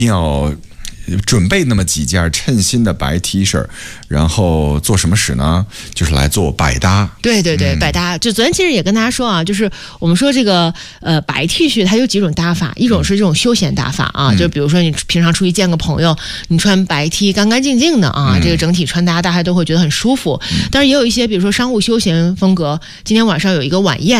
要准备那么几件称心的白 T 恤，然后做什么使呢？就是来做百搭。 对对对，百搭。就昨天其实也跟大家说啊，就是我们说这个白 T 恤它有几种搭法，一种是这种休闲搭法啊，就比如说你平常出去见个朋友，你穿白 T 干干净净的啊，这个整体穿搭大家都会觉得很舒服。但是也有一些比如说商务休闲风格，今天晚上有一个晚宴。